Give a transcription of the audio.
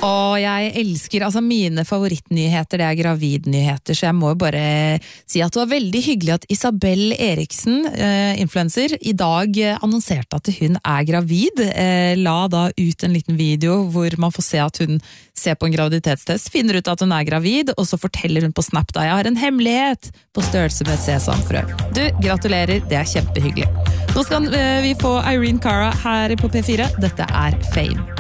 Og jeg elsker, altså mine favorittnyheter, det gravidnyheter, så jeg må jo bare si at det var veldig hyggelig at Isabel Eriksen, influencer, i dag annonserte at hun gravid. La da ut en liten video hvor man får se at hun ser på en graviditetstest, finner ut at hun gravid, og så forteller hun på Snap da, jeg har en hemmelighet på størrelse med et sesamfrø. Du, gratulerer, det kjempehyggelig. Nå skal vi få Irene Cara her på P4. Dette Fame.